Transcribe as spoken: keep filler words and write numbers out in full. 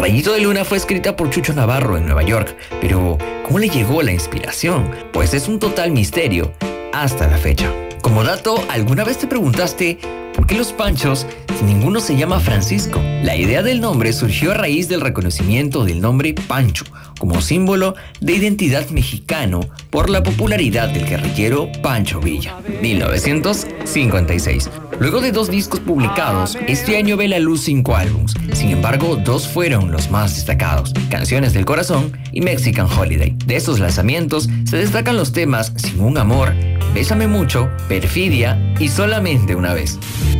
Rayito de Luna fue escrita por Chucho Navarro en Nueva York, pero ¿cómo le llegó la inspiración? Pues es un total misterio hasta la fecha. Como dato, ¿alguna vez te preguntaste por qué los Panchos, si ninguno se llama Francisco? La idea del nombre surgió a raíz del reconocimiento del nombre Pancho como símbolo de identidad mexicano por la popularidad del guerrillero Pancho Villa, mil novecientos cincuenta y seis. Luego de dos discos publicados, este año ve la luz cinco álbums. Sin embargo, dos fueron los más destacados: Canciones del Corazón y Mexican Holiday. De estos lanzamientos se destacan los temas Sin un Amor, Bésame Mucho, Perfidia y Solamente una Vez.